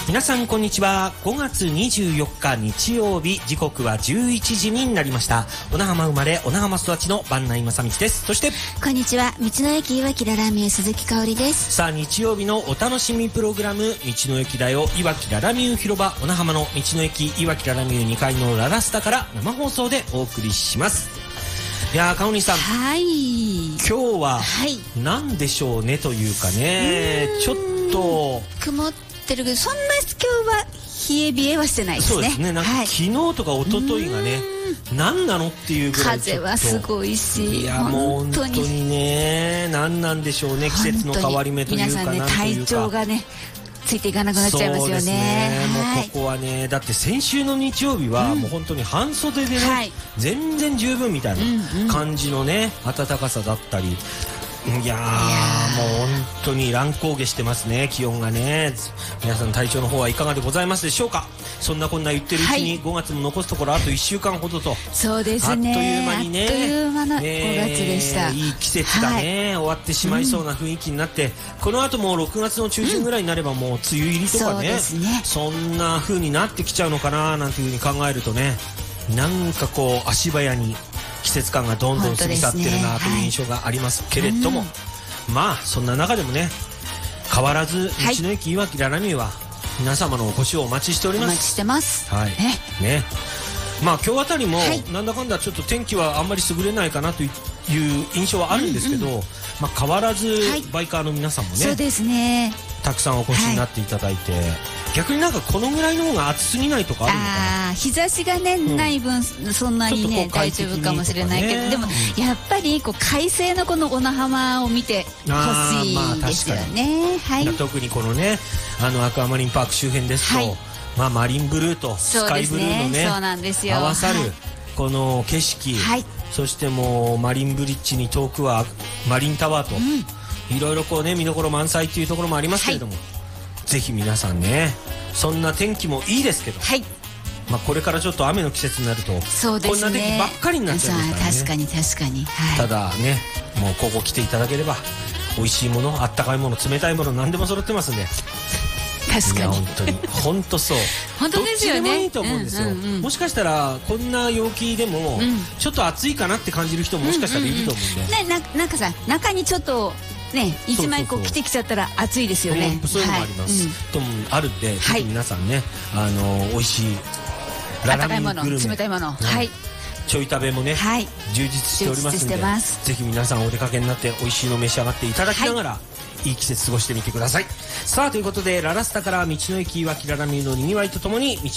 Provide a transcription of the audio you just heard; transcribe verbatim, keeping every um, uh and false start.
皆さんこんにちは。ごがつにじゅうよっか日曜日、時刻はじゅういちじになりました。小名浜生まれ小名浜育ちの番内正道です。そしてこんにちは、道の駅いわきららみゆ鈴木香織です。 さあ、日曜日のお楽しみプログラム、道の駅だよいわきららみゆ広場小名浜の道の駅いわきららみゆにかいのララスタから生放送でお送りします。いやー、かおりさん、 はい今日は何でしょうねというかね、ちょっと曇ってるけど、そんな今日は冷え冷えはしてないですね。 そうですね、なんか、はい、昨日とか一昨日がね何なのっていうぐらい、 風はすごいし、 いやもう本当にね、何なんでしょうね、季節の変わり目というか、 皆さんね、体調がねついていかなくなっちゃいますよね。そうですね、 もうここはね、だって先週の日曜日はもう本当に半袖でね、はい、全然十分みたいな感じのね、うんうん、暖かさだったり、いやー、もう本当に乱高下してますね、気温がね。皆さん体調の方はいかがでございますでしょうか。そんなこんな言ってるうちにごがつも残すところあといっしゅうかんほどと、 そうですね、 あっという間にね、 あっという間なごがつでした、 えー、いい季節がね、はい、終わってしまいそうな雰囲気になって、うん、この後もろくがつの中旬ぐらいになればもう梅雨入りとかね、 そうですね、 そんな風になってきちゃうのかななんていう風に考えるとね、なんかこう足早に季節感がどんどん過ぎ去ってるなという印象がありますけれども、はい、うん、まあそんな中でもね、変わらず道の駅いわきららみゆは皆様のお越しをお待ちしております。 お待ちしてます。 はい。ね。まあ今日あたりもなんだかんだちょっと天気はあんまり優れないかなという印象はあるんですけど、うんうん、まあ変わらずバイカーの皆さんもね、 そうですね、 たくさんお越しになっていただいて、はい、逆になんかこのぐらいの方が暑すぎないとかあるのかな。 あ、日差しがね、うん、ない分そんなにね大丈夫かもしれないけど、でもやっぱりこう快晴のこの小名浜を見てほしいですよね。はい、 特にこのね、あのアクアマリンパーク周辺ですと、はい、まあマリンブルーとスカイブルーのね、 そうなんですよ、 合わさるこの景色、はい、そしてもうマリンブリッジに遠くはマリンタワーと、うん、いろいろこうね見どころ満載っていうところもありますけれども、はい、ぜひ皆さんね、そんな天気もいいですけど、はい、まあこれからちょっと雨の季節になると、そうですね、こんな天気ばっかりになっちゃいますからね。 確かに確かに、はい、 ただね、もうここ来ていただければ美味しいもの、あったかいもの、冷たいもの、何でも揃ってますんで。 確かに本当に本当そう本当ですよね。 どっちでもいいと思うんですよ、うんうんうん、もしかしたらこんな陽気でも、うん、ちょっと暑いかなって感じる人ももしかしたらいると思うんで、 うんうんうん、ね、な, なんかさ、中にちょっとね一枚こう着てきちゃったら暑いですよね。 そういうのもあります、はい、うん、ともあるんで、はい、ぜひ皆さんね、あの美味しいララミグルメ、 冷たいもの、はい、 ちょい食べもね、はい、充実しておりますので、ぜひ皆さんお出かけになって美味しいのを召し上がっていただきながら、はい、いい季節過ごしてみてください。さあ、ということでララスタから道の駅いわきららみゆのにぎわいとともに道